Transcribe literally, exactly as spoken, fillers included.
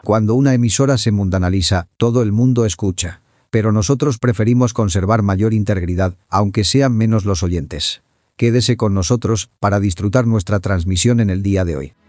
Cuando una emisora se mundanaliza, todo el mundo escucha. Pero nosotros preferimos conservar mayor integridad, aunque sean menos los oyentes. Quédese con nosotros para disfrutar nuestra transmisión en el día de hoy.